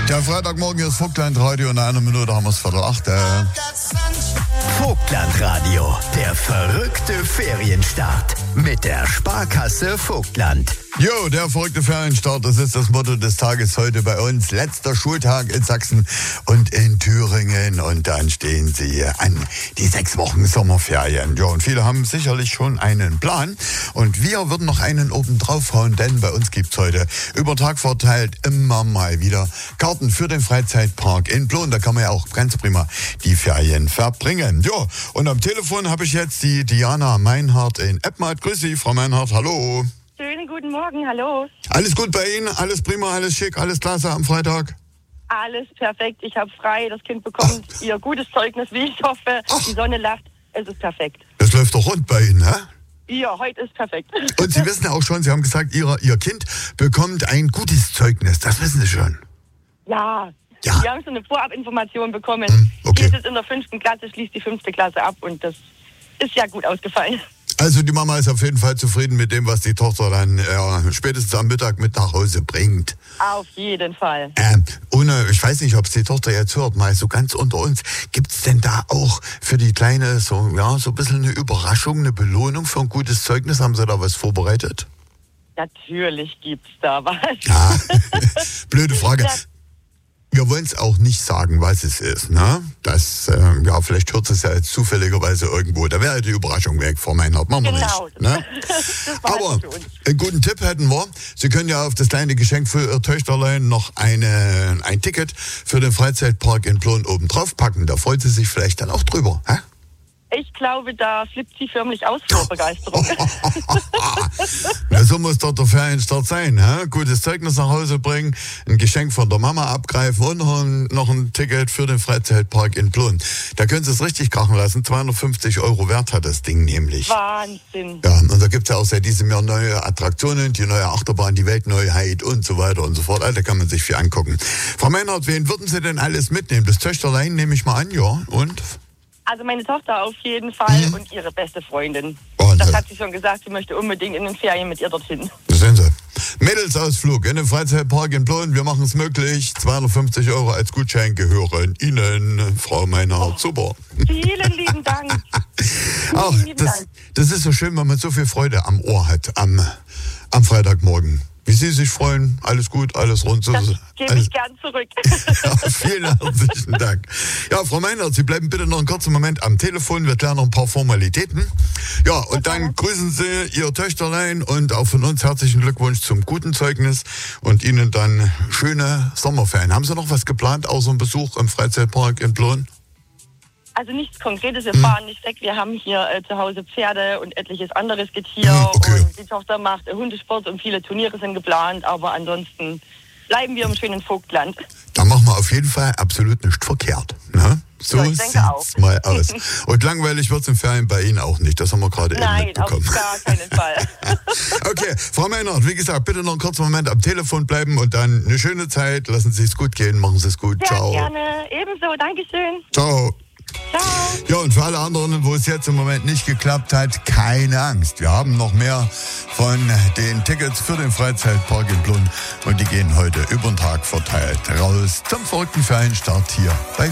Der Freitagmorgen ist Vogtlandradio. In einer Minute haben wir es 7:15. Vogtlandradio, der verrückte Ferienstart mit der Sparkasse Vogtland. Jo, der verrückte Ferienstart, das ist das Motto des Tages heute bei uns. Letzter Schultag in Sachsen und in Thüringen. Und dann stehen sie an, die 6 Wochen Sommerferien. Ja, und viele haben sicherlich schon einen Plan. Und wir würden noch einen oben draufhauen, denn bei uns gibt's heute über Tag verteilt immer mal wieder Karten für den Freizeitpark in Plon. Da kann man ja auch ganz prima die Ferien verbringen. Ja, und am Telefon habe ich jetzt die Diana Meinhardt in Eppmatt. Grüß Sie, Frau Meinhardt, hallo. Schönen guten Morgen, hallo. Alles gut bei Ihnen? Alles prima, alles schick, alles klasse am Freitag? Alles perfekt, ich habe frei, das Kind bekommt ihr gutes Zeugnis, wie ich hoffe. Die Sonne lacht, es ist perfekt. Das läuft doch rund bei Ihnen, hä? Ja, heute ist perfekt. Und Sie wissen ja auch schon, Sie haben gesagt, Ihr Kind bekommt ein gutes Zeugnis, das wissen Sie schon. Ja. Ja. Wir haben schon eine Vorabinformation bekommen. Okay. Die ist jetzt in der 5. Klasse, schließt die 5. Klasse ab und das ist ja gut ausgefallen. Also die Mama ist auf jeden Fall zufrieden mit dem, was die Tochter dann spätestens am Mittag mit nach Hause bringt. Auf jeden Fall. Ich weiß nicht, ob es die Tochter jetzt hört, mal so ganz unter uns. Gibt es denn da auch für die Kleine so ein bisschen eine Überraschung, eine Belohnung für ein gutes Zeugnis? Haben Sie da was vorbereitet? Natürlich gibt's da was. Ja, blöde Frage. Wir wollen es auch nicht sagen, was es ist, ne? Das, vielleicht hört es ja jetzt zufälligerweise irgendwo. Da wäre die Überraschung weg, Frau Meinhardt. Machen wir nicht. Ne? Aber einen guten Tipp hätten wir. Sie können ja auf das kleine Geschenk für Ihr Töchterlein noch ein Ticket für den Freizeitpark in Plon oben drauf packen. Da freut sie sich vielleicht dann auch drüber. Hä? Ich glaube, da flippt sie förmlich aus vor Begeisterung. Na, so muss doch der Ferienstart sein. Hä? Gutes Zeugnis nach Hause bringen, ein Geschenk von der Mama abgreifen und noch ein Ticket für den Freizeitpark in Plon. Da können Sie es richtig krachen lassen. 250 € wert hat das Ding nämlich. Wahnsinn. Ja, und da gibt es ja auch seit diesem Jahr neue Attraktionen, die neue Achterbahn, die Weltneuheit und so weiter und so fort. Da kann man sich viel angucken. Frau Meinhardt, wen würden Sie denn alles mitnehmen? Das Töchterlein nehme ich mal an, ja. Und? Also meine Tochter auf jeden Fall und ihre beste Freundin. Oh, das hat sie schon gesagt, sie möchte unbedingt in den Ferien mit ihr dorthin. Das sehen Sie. Mädelsausflug in den Freizeitpark in Plon. Wir machen es möglich. 250 € als Gutschein gehören Ihnen, Frau Meinhardt. Super. Vielen lieben Dank. Ach, das ist so schön, wenn man so viel Freude am Ohr hat am Freitagmorgen. Wie Sie sich freuen, alles gut, alles rund. Das gebe ich gern zurück. Ja, vielen herzlichen Dank. Ja, Frau Meinhardt, Sie bleiben bitte noch einen kurzen Moment am Telefon. Wir klären noch ein paar Formalitäten. Ja, und dann grüßen Sie Ihr Töchterlein und auch von uns herzlichen Glückwunsch zum guten Zeugnis und Ihnen dann schöne Sommerferien. Haben Sie noch was geplant, außer einen Besuch im Freizeitpark in Plon? Also nichts Konkretes, wir fahren nicht weg. Wir haben hier zu Hause Pferde und etliches anderes Getier. Okay. Und die Tochter macht Hundesport und viele Turniere sind geplant. Aber ansonsten bleiben wir im schönen Vogtland. Da machen wir auf jeden Fall absolut nichts verkehrt. Ne? So ja, sieht's mal aus. Und langweilig wird's im Ferien bei Ihnen auch nicht. Das haben wir gerade eben mitbekommen. Nein, auf gar keinen Fall. Okay, Frau Meinhardt, wie gesagt, bitte noch einen kurzen Moment am Telefon bleiben und dann eine schöne Zeit. Lassen Sie es gut gehen, machen Sie es gut. Sehr Ciao. gerne, ebenso. Dankeschön. Ciao. Ciao. Ja, und für alle anderen, wo es jetzt im Moment nicht geklappt hat, keine Angst. Wir haben noch mehr von den Tickets für den Freizeitpark in Plon und die gehen heute über den Tag verteilt raus zum verrückten Ferienstart hier bei